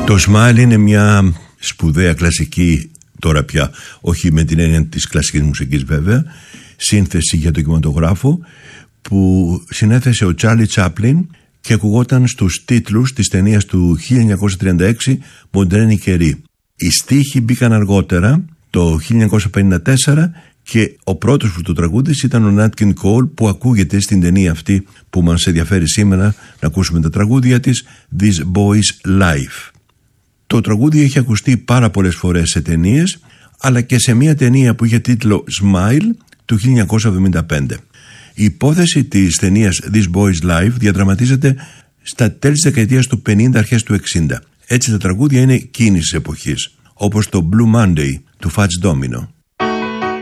Το Smile είναι μια σπουδαία κλασική, τώρα πια όχι με την έννοια της κλασικής μουσικής βέβαια, σύνθεση για το κινηματογράφο που συνέθεσε ο Τσάρλι Τσάπλιν και ακουγόταν στους τίτλους της ταινίας του 1936 «Μοντρένοι καιροί». Οι στίχοι μπήκαν αργότερα το 1954 και ο πρώτος που το τραγούδησε ήταν ο Nat King Cole, που ακούγεται στην ταινία αυτή που μας ενδιαφέρει σήμερα να ακούσουμε τα τραγούδια της, This Boy's Life. Το τραγούδι έχει ακουστεί πάρα πολλές φορές σε ταινίες, αλλά και σε μια ταινία που είχε τίτλο Smile του 1975. Η υπόθεση της ταινίας This Boy's Life διαδραματίζεται στα τέλη της δεκαετίας του 50, αρχές του 60. Έτσι τα τραγούδια είναι κίνησης εποχής, όπως το Blue Monday του Fats Domino.